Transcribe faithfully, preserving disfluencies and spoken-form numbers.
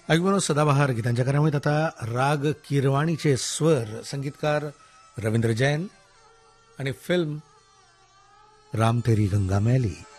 ऐकून सदाबहार गीतांच्या करामतीत आता राग किरवाणीचे स्वर संगीतकार रवींद्र जैन आणि फिल्म राम तेरी गंगा मैली.